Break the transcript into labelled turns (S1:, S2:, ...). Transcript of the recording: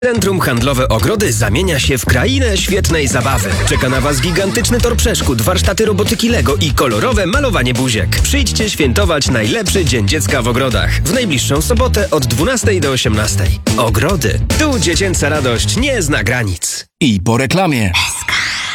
S1: Centrum Handlowe Ogrody zamienia się w krainę świetnej zabawy. Czeka na Was gigantyczny tor przeszkód, warsztaty robotyki Lego i kolorowe malowanie buziek. Przyjdźcie świętować najlepszy Dzień Dziecka w Ogrodach. W najbliższą sobotę od 12 do 18. Ogrody. Tu dziecięca radość nie zna granic.
S2: I po reklamie.